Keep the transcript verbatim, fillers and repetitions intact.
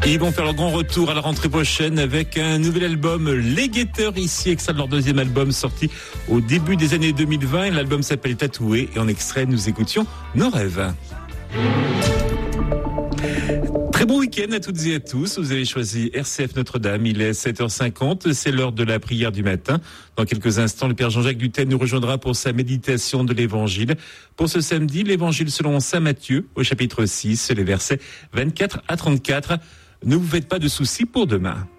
Ils vont faire leur grand retour à la rentrée prochaine avec un nouvel album, Les Guetteurs, ici, extrait de leur deuxième album sorti au début des années deux mille vingt. L'album s'appelle Tatoué et en extrait, nous écoutions Nos rêves. Très bon week-end à toutes et à tous. Vous avez choisi R C F Notre-Dame. Il est sept heures cinquante. C'est l'heure de la prière du matin. Dans quelques instants, le Père Jean-Jacques Dutel nous rejoindra pour sa méditation de l'Évangile. Pour ce samedi, l'Évangile selon saint Matthieu, au chapitre six, les versets vingt-quatre à trente-quatre. Ne vous faites pas de soucis pour demain.